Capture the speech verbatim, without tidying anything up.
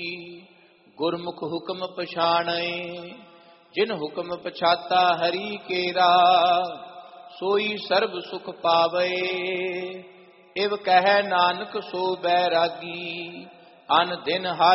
गुरमुख हुक्म पछाणै, जिन हुक्म पछाता हरि केरा, सोई सर्ब सुख पावे। इव कह नानक सो बैरागी, अन दिन हर